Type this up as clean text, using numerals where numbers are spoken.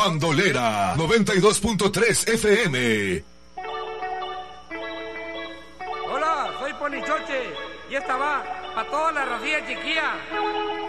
Bandolera 92.3 FM. Hola, soy Ponichoche y esta va para toda la racía chiquilla.